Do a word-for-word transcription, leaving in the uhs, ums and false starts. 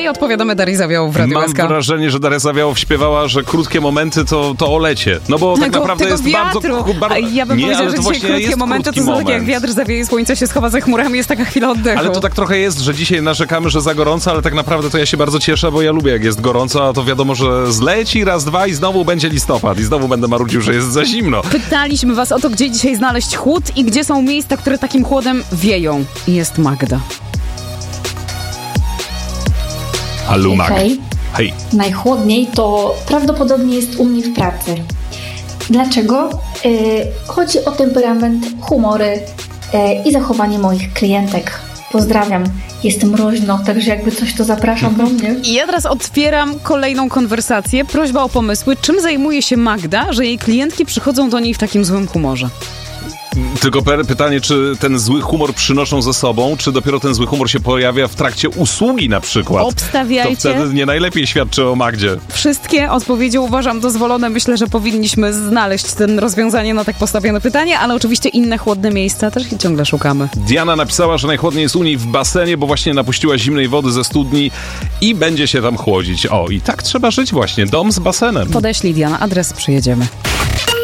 i odpowiadamy Darii Zawiałow w Radiu Mam S K. wrażenie, że Daria Zawiałow śpiewała, że krótkie momenty to, to o lecie. No bo tak Tego- naprawdę tego jest wiatru. bardzo... bardzo Ja bym nie, powiedziała, ale że to dzisiaj właśnie krótkie jest momenty to krótki są takie jak moment. wiatr zawieje, słońce się schowa za chmurami, jest taka chwila oddechu. Ale to tak trochę jest, że dzisiaj narzekamy, że za gorąco, ale tak naprawdę to ja się bardzo cieszę, bo ja lubię jak jest gorąco, a to wiadomo, że zleci raz, dwa i znowu będzie listopad i znowu będę marudził, że jest za zimno. Pytaliśmy was o to, gdzie dzisiaj znaleźć chłód i gdzie są miejsca, które takim chłodem wieją. I jest Magda. Hallo Mag. Hej. Hej. Najchłodniej to prawdopodobnie jest u mnie w pracy. Dlaczego? Yy, chodzi o temperament, humory yy, i zachowanie moich klientek. Pozdrawiam. Jestem mroźno, także jakby coś, to zapraszam do mnie. I ja teraz otwieram kolejną konwersację. Prośba o pomysły. Czym zajmuje się Magda, że jej klientki przychodzą do niej w takim złym humorze? Tylko per- pytanie, czy ten zły humor przynoszą ze sobą, czy dopiero ten zły humor się pojawia w trakcie usługi na przykład? Obstawiajcie. To wtedy nie najlepiej świadczy o Magdzie. Wszystkie odpowiedzi uważam dozwolone. Myślę, że powinniśmy znaleźć ten rozwiązanie na tak postawione pytanie, ale oczywiście inne chłodne miejsca też ich ciągle szukamy. Diana napisała, że najchłodniej jest u niej w basenie, bo właśnie napuściła zimnej wody ze studni i będzie się tam chłodzić. O, i tak trzeba żyć właśnie. Dom z basenem. Podeślij, Diana, adres, przyjedziemy.